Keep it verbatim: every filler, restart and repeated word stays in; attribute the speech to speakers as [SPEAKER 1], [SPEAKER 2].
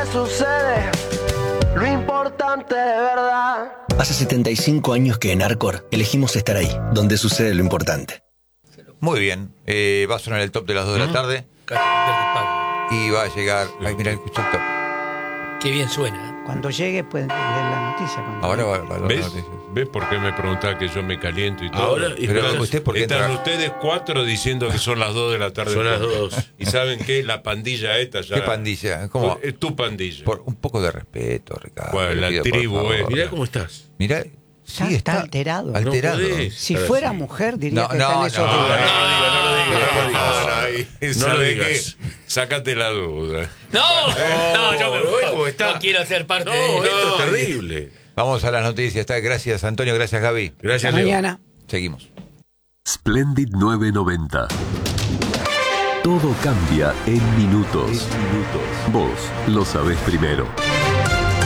[SPEAKER 1] sucede, lo importante de verdad.
[SPEAKER 2] Hace setenta y cinco años que en Arcor elegimos estar ahí, donde sucede lo importante.
[SPEAKER 3] Muy bien, eh, va a sonar el top de las dos de la tarde y va a llegar. Ay, mira, escucha el top.
[SPEAKER 4] Qué bien suena.
[SPEAKER 5] Cuando llegue, pueden ver la noticia. Cuando
[SPEAKER 3] Ahora va, va a dar
[SPEAKER 6] ¿Ves?
[SPEAKER 3] noticias.
[SPEAKER 6] ¿Ves por qué me preguntaba que yo me caliento y todo?
[SPEAKER 7] Ahora,
[SPEAKER 3] Pero
[SPEAKER 7] están,
[SPEAKER 3] usted, ¿por qué
[SPEAKER 6] Están
[SPEAKER 3] entra?
[SPEAKER 6] ustedes cuatro diciendo que son las dos de la tarde.
[SPEAKER 7] Son las dos.
[SPEAKER 6] ¿Y saben qué? La pandilla esta ya...
[SPEAKER 3] ¿Qué pandilla? ¿Cómo?
[SPEAKER 6] Es tu pandilla.
[SPEAKER 3] Por un poco de respeto, Ricardo.
[SPEAKER 6] Bueno,
[SPEAKER 3] le
[SPEAKER 6] la
[SPEAKER 3] pido, por
[SPEAKER 6] tribu,
[SPEAKER 3] favor.
[SPEAKER 6] eh.
[SPEAKER 7] Mirá cómo estás.
[SPEAKER 3] Mirá, sí,
[SPEAKER 5] Está-
[SPEAKER 3] está,
[SPEAKER 5] está alterado.
[SPEAKER 3] Alterado.
[SPEAKER 7] No podés.
[SPEAKER 5] Si
[SPEAKER 7] Ahora
[SPEAKER 5] fuera
[SPEAKER 7] sí.
[SPEAKER 5] mujer, diría
[SPEAKER 3] No,
[SPEAKER 5] que
[SPEAKER 3] no,
[SPEAKER 5] está en
[SPEAKER 3] no,
[SPEAKER 5] esos
[SPEAKER 3] no,
[SPEAKER 5] días.
[SPEAKER 7] No lo digas, no lo digas, no lo digas.
[SPEAKER 6] Ahora, ahí,
[SPEAKER 7] No lo
[SPEAKER 6] ¿sabe
[SPEAKER 7] digas.
[SPEAKER 6] qué? Sácate la duda.
[SPEAKER 4] No, no, yo me
[SPEAKER 7] no,
[SPEAKER 4] voy.
[SPEAKER 7] ¿cómo está?
[SPEAKER 4] No quiero ser parte
[SPEAKER 7] No,
[SPEAKER 4] de
[SPEAKER 7] esto es terrible.
[SPEAKER 3] Vamos a las noticias. Está. Gracias, Antonio. Gracias, Gaby.
[SPEAKER 7] Gracias,
[SPEAKER 5] Hasta
[SPEAKER 7] Leo.
[SPEAKER 5] mañana.
[SPEAKER 3] Seguimos.
[SPEAKER 8] Splendid novecientos noventa. Todo cambia en minutos. Vos lo sabés primero.